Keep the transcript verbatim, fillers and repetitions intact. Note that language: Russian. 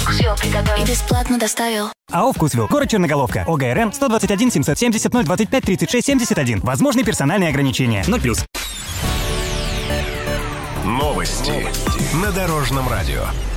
Вкусвилл приготовил и бесплатно доставил. АО «Вкусвилл». Город Черноголовка. ОГРН сто двадцать один семьсот семьдесят ноль двадцать пять тридцать шесть семьдесят один. Возможны персональные ограничения. ноль плюс. Новости на Дорожном радио.